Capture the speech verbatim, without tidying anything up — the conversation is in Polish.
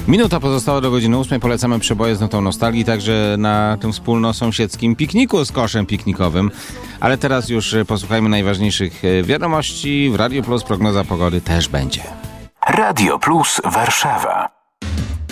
Minuta pozostała do godziny ósmej. Polecamy przeboje z nutą nostalgii, także na tym wspólnosąsiedzkim pikniku z koszem piknikowym. Ale teraz już posłuchajmy najważniejszych wiadomości. W Radio Plus prognoza pogody też będzie. Radio Plus Warszawa.